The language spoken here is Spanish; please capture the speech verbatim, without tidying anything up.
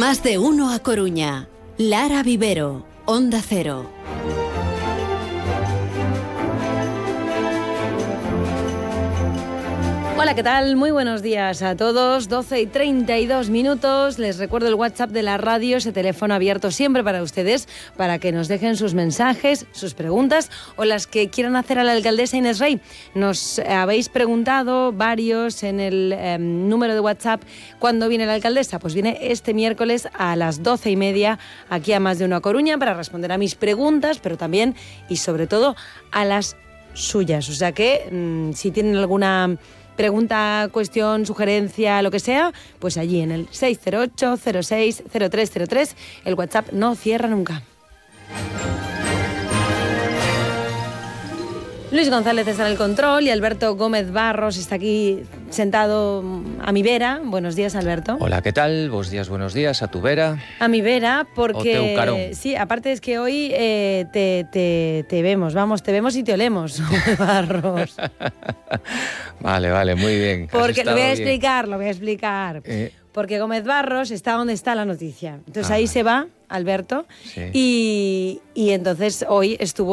Más de uno a Coruña. Lara Vivero, Onda Cero. Hola, ¿qué tal? Muy buenos días a todos. doce y treinta y dos minutos. Les recuerdo el WhatsApp de la radio, ese teléfono abierto siempre para ustedes, para que nos dejen sus mensajes, sus preguntas o las que quieran hacer a la alcaldesa Inés Rey. Nos habéis preguntado varios en el eh, número de WhatsApp cuándo viene la alcaldesa. Pues viene este miércoles a las doce y media aquí a Más de Uno a Coruña para responder a mis preguntas, pero también y sobre todo a las suyas. O sea que mmm, si tienen alguna pregunta, cuestión, sugerencia, lo que sea, pues allí en el seis cero ocho, cero seis, cero tres cero tres, el WhatsApp no cierra nunca. Luis González está en el control y Alberto Gómez Barros está aquí sentado a mi vera. Buenos días, Alberto. Hola, ¿qué tal? Buenos días, buenos días. A tu vera. A mi vera, porque... O teu carón. Sí, aparte es que hoy eh, te, te, te vemos, vamos, te vemos y te olemos, Barros. Vale, vale, muy bien. Porque lo voy a bien. explicar, lo voy a explicar. Eh... Porque Gómez Barros está donde está la noticia. Entonces ah. ahí se va, Alberto, sí. y, y entonces hoy estuvo